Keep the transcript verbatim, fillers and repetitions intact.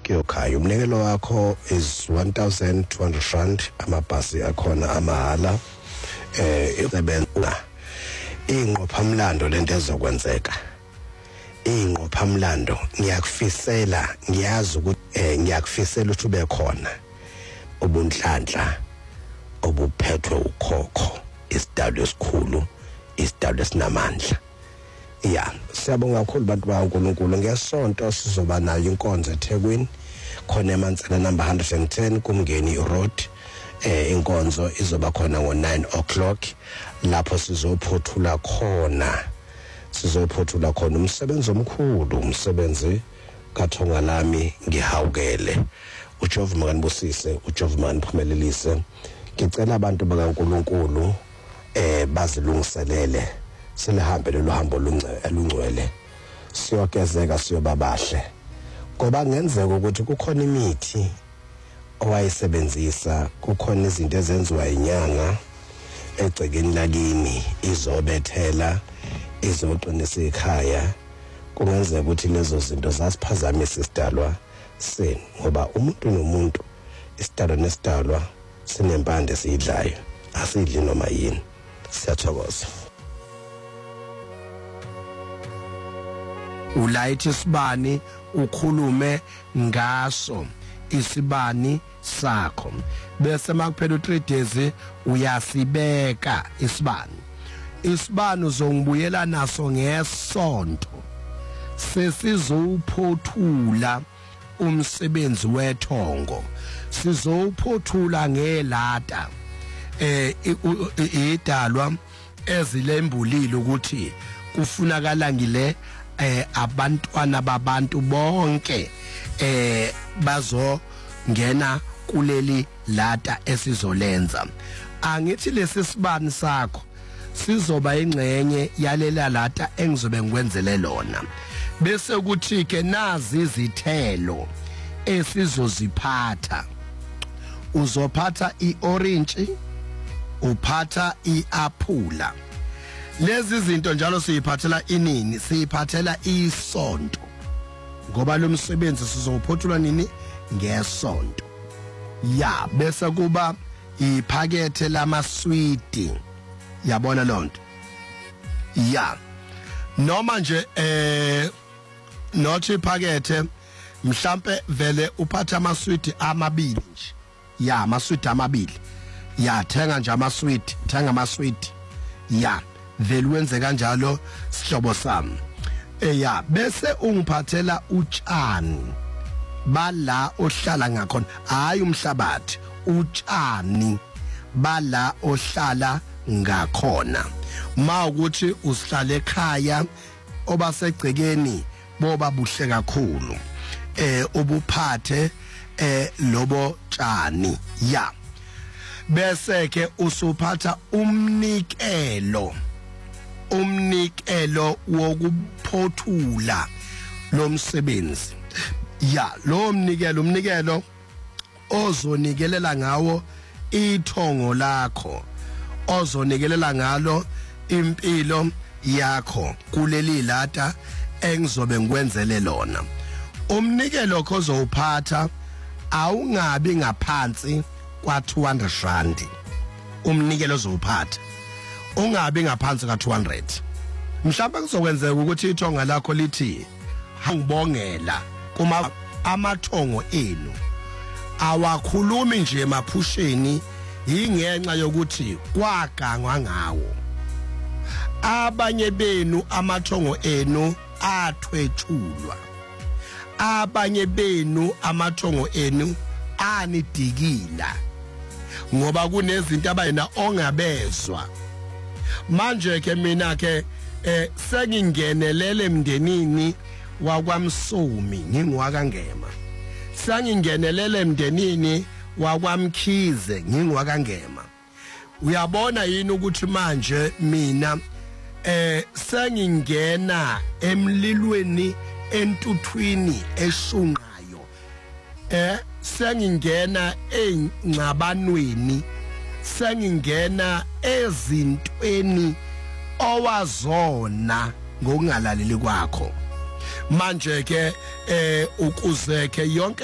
kuyokhaya. Umnikelo wakho is one thousand two hundred rand. Amabhasi akhona amahala. Eh isebenza ingqophamlando lento ezokwenzeka. Ingqophamlando ngiyakufisela, ngiyazi ukuthi eh ngiyakufisela ukuthi ube khona. Ubunhlanhla obuphethwe ukhokho, isidalo esikhulu, isidalo esinamandla. Yeah, siyabonga kakhulu bantu baNkulunkulu. Ngesonto sizoba nayo inkonzo eThekwini khona eMansela number one hundred ten kuMngeni Road. Eh inkonzo izoba khona ngo nine o'clock lapho sizophothula khona sizophothula khona umsebenzi omkhulu, umsebenzi kaThonga lami ngihawukele. uJehova makanibusise, uJehova makaniphumelelise. Ngicela abantu bakaNkulunkulu eh bazilungiselele silihambe lo hambo lungcwele, siyogezeka siyoba bahle, ngoba ngenzeka ukuthi kukhona imithi owayisebenzisa, kukhona izinto ezenziwa inyanga egcekeni lakini izobethela izoqinisa ekhaya. Kungenzeka ukuthi lezo zinto zasiphazamisa isidalwa senu, ngoba umuntu nomuntu, isidalwa nesidalwa sinempande esiyidlayo, asidli noma yini. Siyathokoza. Ulayithe isibani ukhulume ngaso isibani sakho, bese makuphela u three days uyasibeka isibani. Isibani uzongibuyela naso ngesonto sesizophothula umsebenzi wethongo, sizophothula ngelata eh idalwa ezilembulile ukuthi kufunakala ngile eh abantwana babantu bonke eh bazo ngena kuleli lata esizolenza. Angithi lesi sibani sakho sizoba ingcenye yalela lata engizobe ngikwenzele lona, bese kuthi ke nazi izithelo esizoziphatha. Uzophatha iorange, uphatha iapula. Lezi zinto njalo siyiphathela inini, siyiphathela isonto, ngoba lo msebenzi sizophothula nini ngesonto. Ya bese kuba iphakethe lama sweet, yabona lonto. Ya noma nje eh nothi iphakethe mhlambe vele uphatha ama sweet amabili nje. Ya ama sweet amabili. Ya thenga nje ama sweet, thenga ama sweet. Ya vele wenze kanjalo sihlobo sami. Eya bese ungiphathela utshani bala ohlala ngakhona, hayi umhlabathi, utshani bala ohlala ngakhona. Ma ukuthi usihlala ekhaya obasegcekeni boba buhle kakhulu, eh ubuphathe eh lobo tshani. Ya bese ke usuphatha umnikelo, umnikelo wokuphothula lo msebenzi. Ya lo mnikelo, umnikelo ozonikelela ngawo ithongo lakho, ozonikelela ngalo impilo yakho kuleli lata engizobe ngikwenzele lona. Umnikelo lokho ozowuphatha awungabi ngaphansi kwa two hundred rand. Umnikelo ozowuphatha ungabi ngaphansi ka two hundred. Mhlawumbe kuzokwenzeka ukuthi ithonga lakho lithi ngibongela kuma amathongo enu awakhulumi nje emaphusheni, ingenxa yokuthi kwagangwa ngawo. Abanye benu amathongo enu athwetshulwa, abanye benu amathongo enu anidikila, ngoba kunezinto abayina ongabezwa. Manje ke mina ke eh sengingenelele emndenini wakwaMsomi ngingwakangema, sangingenelele emndenini wakwaMkhize ngingwakangema. Uyabona yini ukuthi manje mina eh sengingena emlilweni entuthwini eshunqayo, eh sengingena engcabanweni, sengingena ezintweni owazona ngokungalaleli kwakho. Manje ke eh ukuze ke yonke